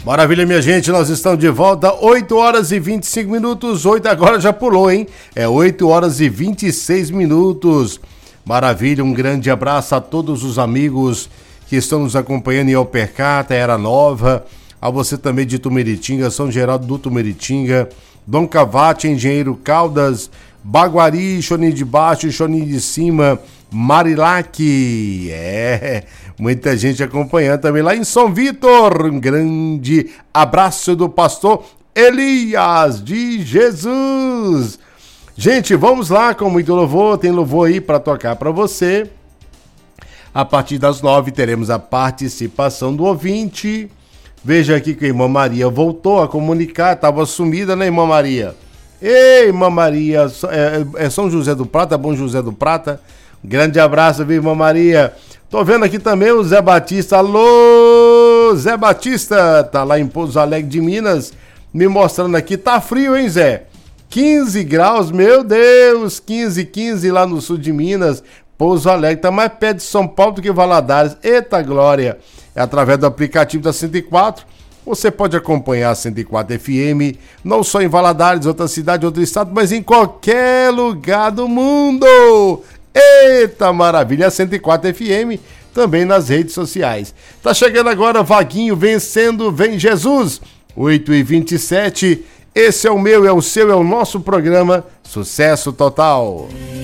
Maravilha, minha gente, nós estamos de volta, 8 horas e 25 minutos, 8 agora já pulou, hein? É 8 horas e 26 minutos. Maravilha, um grande abraço a todos os amigos que estão nos acompanhando em Alpercata, Era Nova, a você também de Tumiritinga, São Geraldo do Tumiritinga, Dom Cavate, Engenheiro Caldas, Baguari, Choninho de Baixo, Choninho de Cima, Marilac, muita gente acompanhando também lá em São Vitor. Um grande abraço do pastor Elias de Jesus. Gente, vamos lá com muito louvor, tem louvor aí para tocar para você. A partir das 9 teremos a participação do ouvinte. Veja aqui que a irmã Maria voltou a comunicar, estava sumida, né, irmã Maria? Ei, irmã Maria, é São José do Prata, Bom José do Prata. Grande abraço, viu, irmã Maria? Tô vendo aqui também o Zé Batista. Alô, Zé Batista, tá lá em Pouso Alegre de Minas, me mostrando aqui. Tá frio, hein, Zé? 15 graus, meu Deus, 15 lá no sul de Minas. Pouso Alegre tá mais perto de São Paulo do que Valadares. Eita glória! É através do aplicativo da 104. Você pode acompanhar a 104 FM, não só em Valadares, outra cidade, outro estado, mas em qualquer lugar do mundo. Eita maravilha, a 104 FM também nas redes sociais. Tá chegando agora Vaguinho, Vencendo, Vem Jesus, 8h27. Esse é o meu, é o seu, é o nosso programa Sucesso Total.